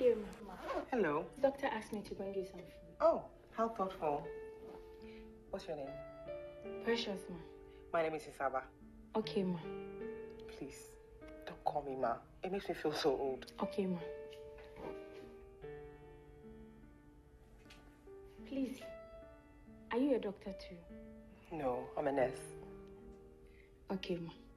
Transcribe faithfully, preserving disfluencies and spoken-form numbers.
Hey, Ma. Hello. Doctor asked me to bring you some food. Oh, how thoughtful. What's your name? Precious, Ma. My name is Isaba. Okay, Ma. Please, don't call me Ma. It makes me feel so old. Okay, Ma. Please, are you a doctor too? No, I'm a nurse. Okay, Ma.